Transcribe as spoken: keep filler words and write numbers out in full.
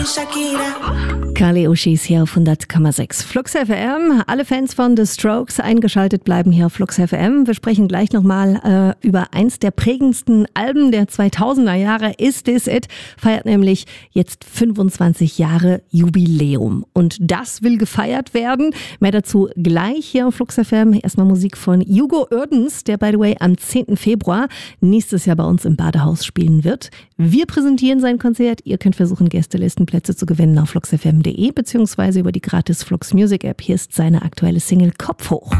Kali Uchis hier auf hundert Komma sechs Flux F M. Alle Fans von The Strokes eingeschaltet bleiben hier auf Flux F M. Wir sprechen gleich nochmal äh, über eins der prägendsten Alben der zweitausender Jahre. Is This It? Feiert nämlich jetzt fünfundzwanzig Jahre Jubiläum. Und das will gefeiert werden. Mehr dazu gleich hier auf Flux F M. Erstmal Musik von Hugo Oerdens, der by the way am zehnten Februar nächstes Jahr bei uns im Badehaus spielen wird. Wir präsentieren sein Konzert. Ihr könnt versuchen, Gästelistenplätze zu gewinnen auf flux f m punkt de beziehungsweise über die gratis Flux Music App. Hier ist seine aktuelle Single Kopf hoch.